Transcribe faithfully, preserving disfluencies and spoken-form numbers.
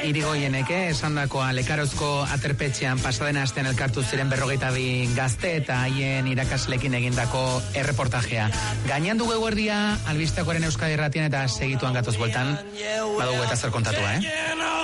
Irigoieneke, esandakoa Lekarozko aterpetxean pasaden astean elkartu ziren berrogeita bi gazte eta haien irakaslekin egindako erreportajea. Gainean dugu eguerdia, albistakoaren Euskadi Irratian eta segituan gatoz bueltan, badugu eta zer kontatua, eh?